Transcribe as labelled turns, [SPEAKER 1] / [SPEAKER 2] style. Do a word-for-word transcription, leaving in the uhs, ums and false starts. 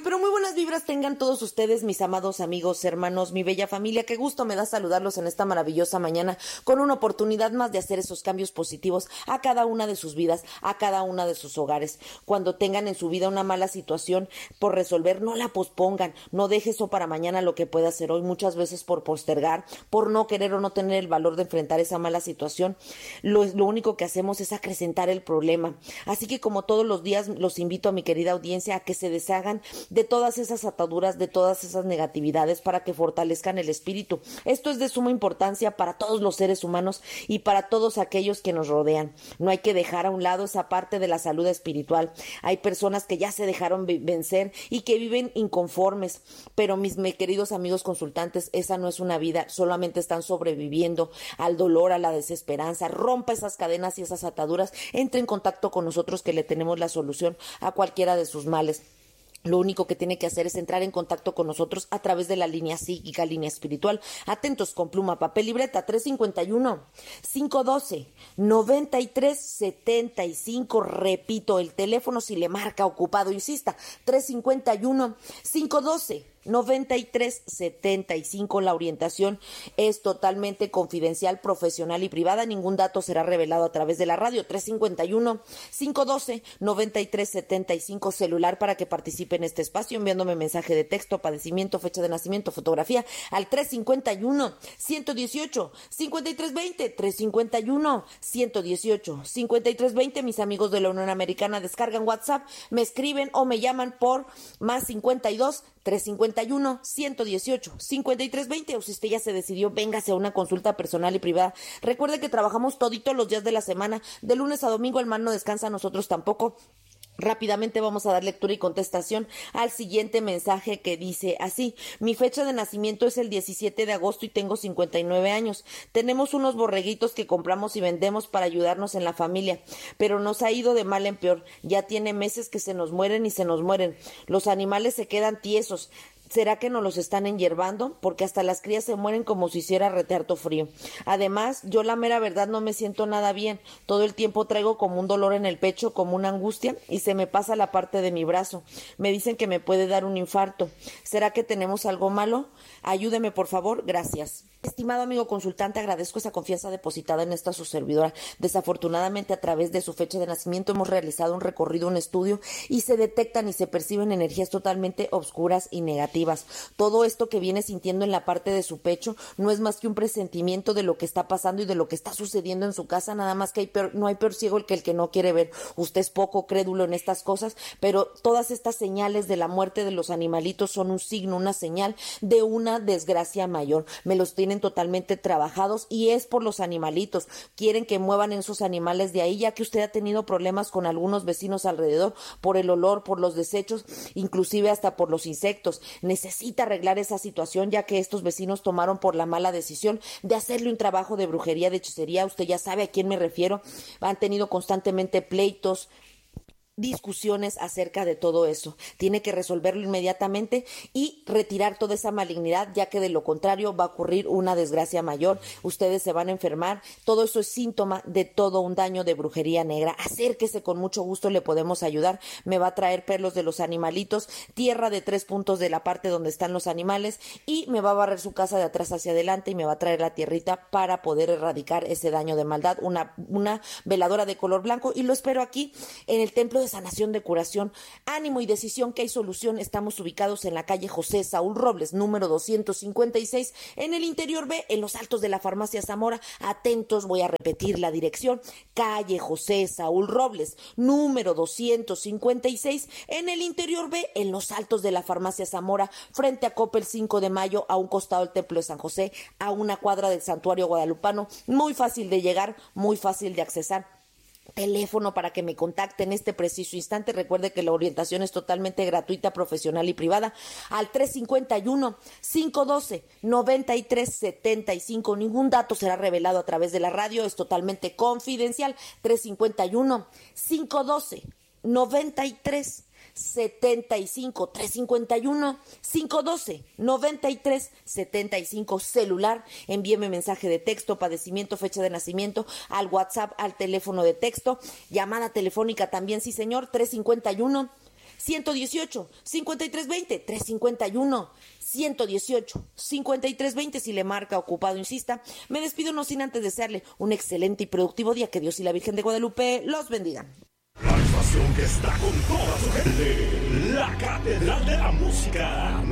[SPEAKER 1] pero muy buenas vibras tengan todos ustedes, mis amados amigos, hermanos, mi bella familia. Qué gusto me da saludarlos en esta maravillosa mañana con una oportunidad más de hacer esos cambios positivos a cada una de sus vidas, a cada una de sus hogares. Cuando tengan en su vida una mala situación por resolver, no la pospongan, no deje eso para mañana lo que pueda hacer hoy. Muchas veces por postergar, por no querer o no tener el valor de enfrentar esa mala situación, lo, lo único que hacemos es acrecentar el problema. Así que como todos los días los invito a mi querida audiencia a que se deshagan de todas esas ataduras, de todas esas negatividades para que fortalezcan el espíritu. Esto es de suma importancia para todos los seres humanos y para todos aquellos que nos rodean. No hay que dejar a un lado esa parte de la salud espiritual. Hay personas que ya se dejaron vencer y que viven inconformes, pero mis, mis queridos amigos consultantes, esa no es una vida, solamente están sobreviviendo al dolor, a la desesperanza. Rompa esas cadenas y esas ataduras, entre en contacto con nosotros que le tenemos la solución a cualquiera de sus males. Lo único que tiene que hacer es entrar en contacto con nosotros a través de la línea psíquica, línea espiritual. Atentos con pluma, papel y libreta. Tres cinco uno, cinco uno dos, nueve tres siete cinco. Repito, el teléfono si le marca ocupado, insista. tres cinco uno, cinco uno dos, nueve tres siete cinco. La orientación es totalmente confidencial, profesional y privada. Ningún dato será revelado a través de la radio. tres cinco uno, cinco uno dos, nueve tres siete cinco. Celular para que participe en este espacio enviándome mensaje de texto, padecimiento, fecha de nacimiento, fotografía al tres cinco uno, uno uno ocho, cinco tres dos cero. tres cinco uno, uno uno ocho, cinco tres dos cero. Mis amigos de la Unión Americana descargan WhatsApp, me escriben o me llaman por más cincuenta y dos, tres cinco uno, uno uno ocho, cinco tres dos cero. O si usted ya se decidió, véngase a una consulta personal y privada. Recuerde que trabajamos toditos los días de la semana, de lunes a domingo. El mal no descansa, nosotros tampoco. Rápidamente vamos a dar lectura y contestación al siguiente mensaje que dice así: mi fecha de nacimiento es el diecisiete de agosto y tengo cincuenta y nueve años. Tenemos unos borreguitos que compramos y vendemos para ayudarnos en la familia, pero nos ha ido de mal en peor. Ya tiene meses que se nos mueren y se nos mueren. Los animales se quedan tiesos. ¿Será que nos los están enyerbando? Porque hasta las crías se mueren como si hiciera retardo frío. Además, yo la mera verdad no me siento nada bien. Todo el tiempo traigo como un dolor en el pecho, como una angustia, y se me pasa la parte de mi brazo. Me dicen que me puede dar un infarto. ¿Será que tenemos algo malo? Ayúdeme, por favor. Gracias. Estimado amigo consultante, agradezco esa confianza depositada en esta su servidora. Desafortunadamente, a través de su fecha de nacimiento hemos realizado un recorrido, un estudio, y se detectan y se perciben energías totalmente obscuras y negativas. Todo esto que viene sintiendo en la parte de su pecho no es más que un presentimiento de lo que está pasando y de lo que está sucediendo en su casa, nada más que hay peor, no hay peor ciego el que el que no quiere ver. Usted es poco crédulo en estas cosas, pero todas estas señales de la muerte de los animalitos son un signo, una señal de una desgracia mayor. Me los tienen totalmente trabajados y es por los animalitos. Quieren que muevan esos animales de ahí, ya que usted ha tenido problemas con algunos vecinos alrededor por el olor, por los desechos, inclusive hasta por los insectos. Necesita arreglar esa situación, ya que estos vecinos tomaron por la mala decisión de hacerle un trabajo de brujería, de hechicería. Usted ya sabe a quién me refiero. Han tenido constantemente pleitos, discusiones acerca de todo eso. Tiene que resolverlo inmediatamente y retirar toda esa malignidad, ya que de lo contrario va a ocurrir una desgracia mayor. Ustedes se van a enfermar. Todo eso es síntoma de todo un daño de brujería negra. Acérquese, con mucho gusto le podemos ayudar. Me va a traer pelos de los animalitos, tierra de tres puntos de la parte donde están los animales, y me va a barrer su casa de atrás hacia adelante y me va a traer la tierrita para poder erradicar ese daño de maldad. Una, una veladora de color blanco, y lo espero aquí en el templo de sanación, de curación, ánimo y decisión, que hay solución. Estamos ubicados en la calle José Saúl Robles, número doscientos cincuenta y seis, en el interior B, en los altos de la farmacia Zamora. Atentos, voy a repetir la dirección: calle José Saúl Robles, número doscientos cincuenta y seis, en el interior B, en los altos de la farmacia Zamora, frente a Coppel cinco de mayo, a un costado del templo de San José, a una cuadra del santuario guadalupano. Muy fácil de llegar, muy fácil de accesar. Teléfono para que me contacte en este preciso instante. Recuerde que la orientación es totalmente gratuita, profesional y privada, al tres cinco uno, cinco uno dos, nueve tres siete cinco. Ningún dato será revelado a través de la radio, es totalmente confidencial. tres cinco uno, cinco uno dos, nueve tres setenta y cinco, tres cinco uno, cinco uno dos, nueve tres setenta y cinco. Celular, envíeme mensaje de texto, padecimiento, fecha de nacimiento al WhatsApp, al teléfono de texto. Llamada telefónica también, sí señor, tres cinco uno, ciento dieciocho, cincuenta y tres veinte, trescientos cincuenta y uno. ciento dieciocho, cincuenta y tres veinte, si le marca ocupado, insista. Me despido no sin antes desearle un excelente y productivo día. Que Dios y la Virgen de Guadalupe los bendigan.
[SPEAKER 2] La estación que está con toda su gente, la Catedral de la Música.